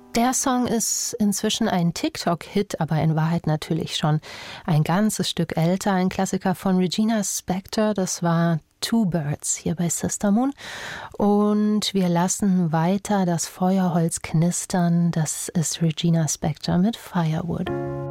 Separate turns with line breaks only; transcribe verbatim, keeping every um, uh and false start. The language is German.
Der Song ist inzwischen ein TikTok-Hit, aber in Wahrheit natürlich schon ein ganzes Stück älter. Ein Klassiker von Regina Spektor, das war Two Birds hier bei Sister Moon. Und wir lassen weiter das Feuerholz knistern. Das ist Regina Spektor mit Firewood.